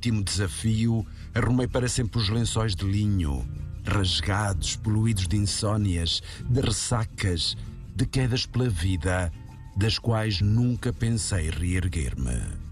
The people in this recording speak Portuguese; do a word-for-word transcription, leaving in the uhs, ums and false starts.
último desafio, arrumei para sempre os lençóis de linho, rasgados, poluídos de insónias, de ressacas, de quedas pela vida, das quais nunca pensei reerguer-me.